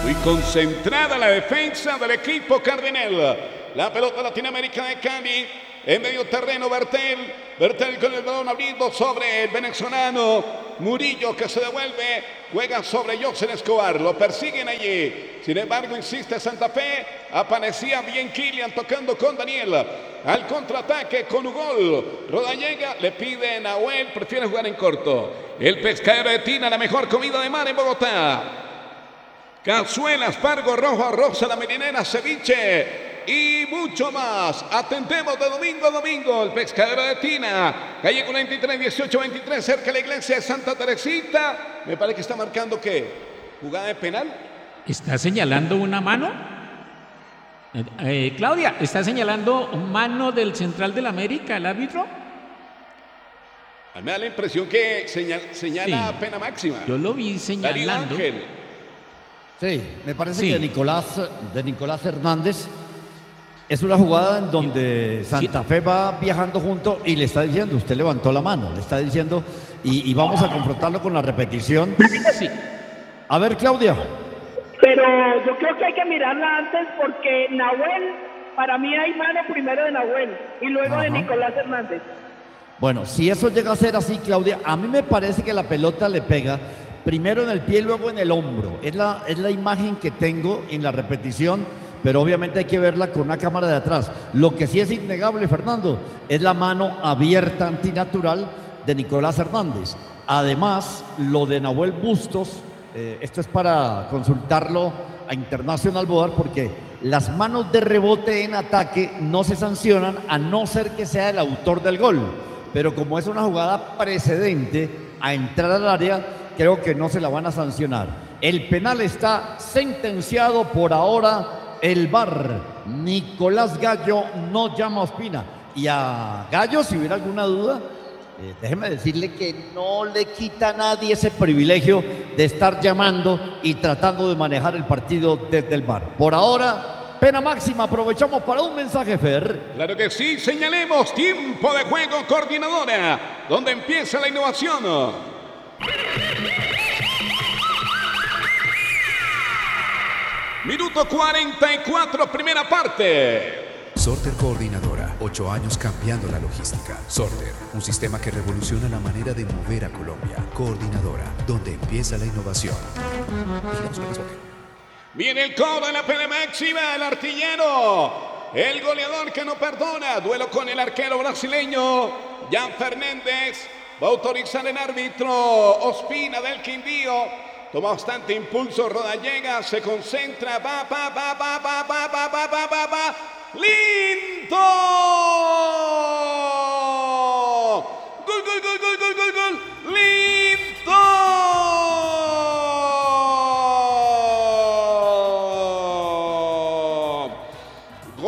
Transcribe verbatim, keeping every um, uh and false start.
Muy concentrada la defensa del equipo Cardinal. La pelota Latinoamérica de Cali. En medio terreno, Bertel. Bertel con el balón abriendo sobre el venezolano Murillo, que se devuelve. Juega sobre José Escobar. Lo persiguen allí. Sin embargo, insiste Santa Fe. Aparecía bien Kylian tocando con Daniel. Al contraataque con Ugol. Rodallega le pide a Nahuel. Prefiere jugar en corto. El pescadero de Tina, la mejor comida de mar en Bogotá. Cazuela, espargo rojo, rosa, la melinera, ceviche y mucho más. Atendemos de domingo a domingo. El pescadero de Tina, calle cuarenta y tres, dieciocho veintitrés, cerca de la iglesia de Santa Teresita. Me parece que está marcando, ¿qué? ¿Jugada de penal? ¿Está señalando una mano? Eh, eh, Claudia, ¿está señalando mano del Central del América, el árbitro? A mí me da la impresión que señala, señala Sí. pena máxima. Yo lo vi Darío señalando. Ángel. Sí, me parece Sí. que Nicolás, de Nicolás Hernández es una jugada en donde Santa Fe va viajando junto y le está diciendo, usted levantó la mano, le está diciendo, y, y vamos a confrontarlo con la repetición. Sí. A ver, Claudia. Pero yo creo que hay que mirarla antes porque Nahuel, para mí hay mano primero de Nahuel y luego de Ajá. Nicolás Hernández. Bueno, si eso llega a ser así, Claudia, a mí me parece que la pelota le pega primero en el pie y luego en el hombro. Es la, es la imagen que tengo en la repetición, pero obviamente hay que verla con una cámara de atrás. Lo que sí es innegable, Fernando, es la mano abierta antinatural de Nicolás Hernández. Además, lo de Nahuel Bustos, eh, esto es para consultarlo a International Board, porque las manos de rebote en ataque no se sancionan a no ser que sea el autor del gol. Pero como es una jugada precedente a entrar al área, creo que no se la van a sancionar. El penal está sentenciado por ahora el V A R. Nicolás Gallo no llama a Ospina. Y a Gallo, si hubiera alguna duda, eh, déjeme decirle que no le quita a nadie ese privilegio de estar llamando y tratando de manejar el partido desde el V A R. Por ahora, pena máxima. Aprovechamos para un mensaje, Fer. Claro que sí, señalemos tiempo de juego, coordinadora, donde empieza la innovación. Minuto cuarenta y cuatro, primera parte. Sorter Coordinadora, ocho años cambiando la logística. Sorter, un sistema que revoluciona la manera de mover a Colombia. Coordinadora, donde empieza la innovación. Vigilamos con el Sorter. Viene el cobro de la pena máxima, el artillero, el goleador que no perdona. Duelo con el arquero brasileño, Jan Fernández. Va a autorizar el árbitro Ospina del Quindío. Toma bastante impulso Rodallega, se concentra, va, va, va, va, va, va, va, va, va, va, va.